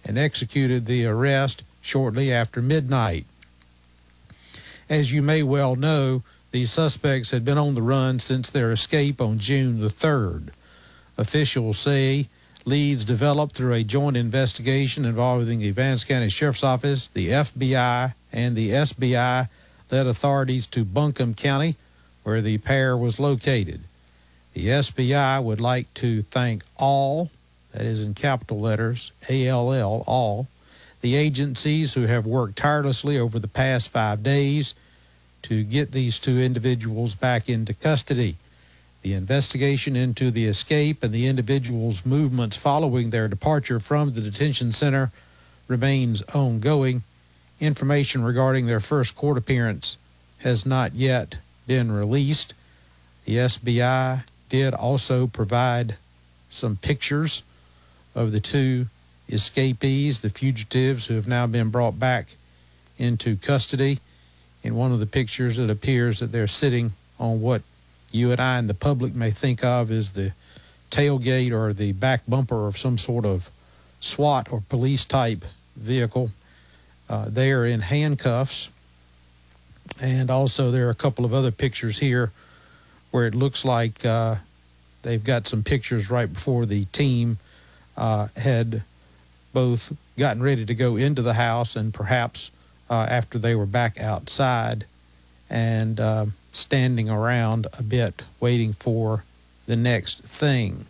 and executed the arrest shortly after midnight. As you may well know, the suspects had been on the run since their escape on June the 3rd. Officials say leads developed through a joint investigation involving the Vance County Sheriff's Office, the FBI, and the SBI led authorities to Buncombe County, where the pair was located. The SBI would like to thank all, that is in capital letters, ALL, all, the agencies who have worked tirelessly over the past 5 days to get these two individuals back into custody. The investigation into the escape and the individuals' movements following their departure from the detention center remains ongoing. Information regarding their first court appearance has not yet been released. The SBI did also provide some pictures of the two escapees, the fugitives who have now been brought back into custody. In one of the pictures, it appears that they're sitting on what you and I and the public may think of as the tailgate or the back bumper of some sort of SWAT or police type vehicle. They are in handcuffs. And also there are a couple of other pictures here where it looks like they've got some pictures right before the team had both gotten ready to go into the house and perhaps after they were back outside and standing around a bit waiting for the next thing.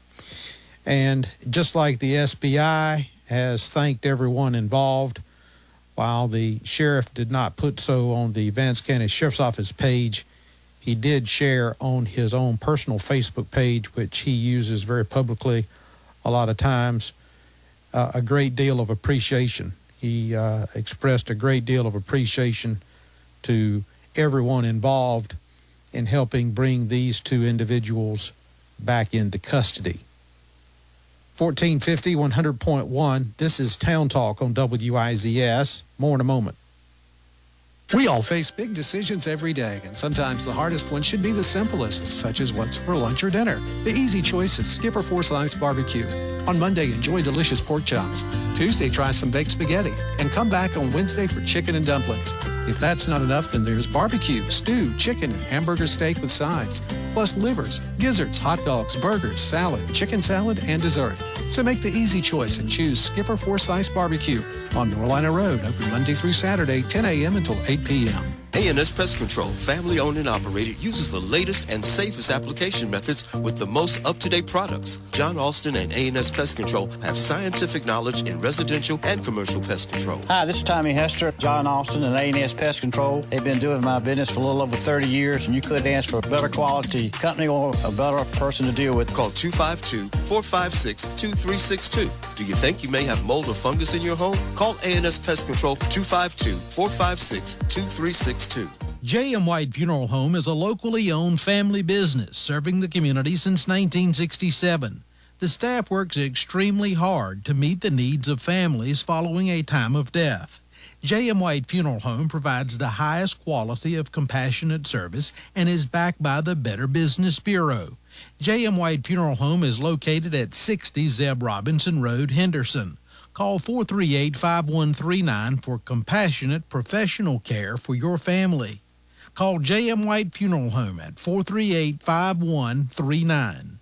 And just like the SBI has thanked everyone involved, while the sheriff did not put so on the Vance County Sheriff's Office page, he did share on his own personal Facebook page, which he uses very publicly a lot of times, a great deal of appreciation. He expressed a great deal of appreciation to everyone involved in helping bring these two individuals back into custody. 1450, 100.1. This is Town Talk on WIZS. More in a moment. We all face big decisions every day, and sometimes the hardest one should be the simplest, such as what's for lunch or dinner. The easy choice is Skipper 4-Slice Barbecue. On Monday, enjoy delicious pork chops. Tuesday, try some baked spaghetti. And come back on Wednesday for chicken and dumplings. If that's not enough, then there's barbecue, stew, chicken, and hamburger steak with sides, plus livers, gizzards, hot dogs, burgers, salad, chicken salad, and dessert. So make the easy choice and choose Skipper 4-Slice Barbecue on Norlina Road, open Monday through Saturday, 10 a.m. until 8 p.m. A&S Pest Control, family owned and operated, uses the latest and safest application methods with the most up-to-date products. John Alston and A&S Pest Control have scientific knowledge in residential and commercial pest control. Hi, this is Tommy Hester, John Alston and A&S Pest Control. They've been doing my business for a little over 30 years, and you couldn't ask for a better quality company or a better person to deal with. Call 252-456-2362. Do you think you may have mold or fungus in your home? Call A&S Pest Control 252-456-2362. J.M. White Funeral Home is a locally owned family business serving the community since 1967. The staff works extremely hard to meet the needs of families following a time of death. J.M. White Funeral Home provides the highest quality of compassionate service and is backed by the Better Business Bureau. J.M. White Funeral Home is located at 60 Zeb Robinson Road, Henderson. Call 438-5139 for compassionate professional care for your family. Call J.M. White Funeral Home at 438-5139.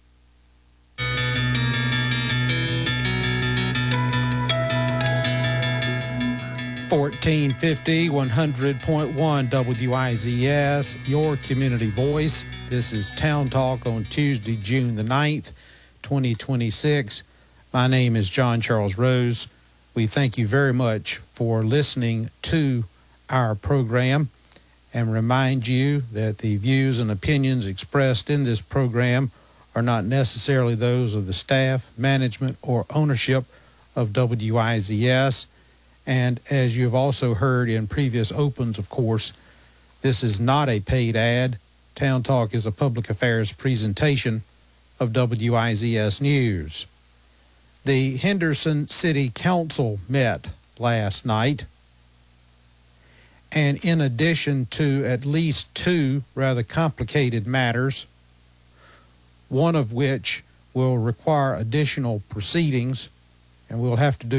$14.50, 100.1 WIZS, your community voice. This is Town Talk on Tuesday, June the 9th, 2026. My name is John Charles Rose. We thank you very much for listening to our program and remind you that the views and opinions expressed in this program are not necessarily those of the staff, management, or ownership of WIZS. And as you've also heard in previous opens, of course, this is not a paid ad. Town Talk is a public affairs presentation of WIZS News. The Henderson City Council met last night, and in addition to at least two rather complicated matters, one of which will require additional proceedings, and we'll have to do